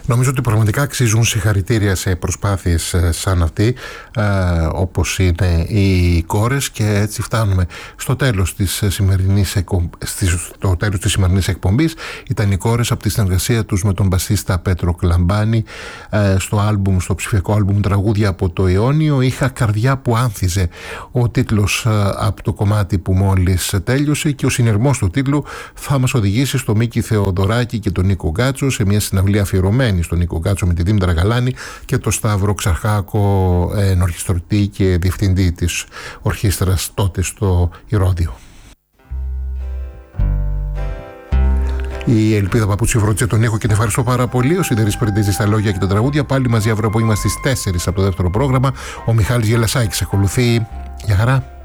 Νομίζω ότι πραγματικά αξίζουν συγχαρητήρια σε προσπάθειες σαν αυτή, όπως είναι οι κόρες, και έτσι φτάνουμε στο τέλος της σημερινής εκπομπής. Ήταν οι κόρες από τη συνεργασία τους με τον μπασίστα Πέτρο Κλαμπάνη στο ψηφιακό άλμπουμ Τραγούδια από το Αιώνιο. Είχα καρδιά που άνθιζε ο τίτλος από το κομμάτι που μόλις τέλειωσε, και ο συνερμός του τίτλου θα μας οδηγήσει στο Μίκη Θεοδωράκη και τον Νίκο Γκάτσο σε μια συναυλία αφιερωμένη στον Νίκο Γκάτσο με τη Δήμητρα Γαλάνη και τον Σταύρο Ξαρχάκο, ενορχιστρωτή και διευθυντή της ορχήστρας τότε στο Ηρώδειο. Η Ελπίδα Παπούτσι βρώτησε τον ήχο και την ευχαριστώ πάρα πολύ. Ο Σιδερής Περντέζης στα λόγια και τα τραγούδια. Πάλι μαζί αύριο απόγευμα στις 4 από το δεύτερο πρόγραμμα. Ο Μιχάλης Γελασάκης ακολουθεί. Γεια χαρά.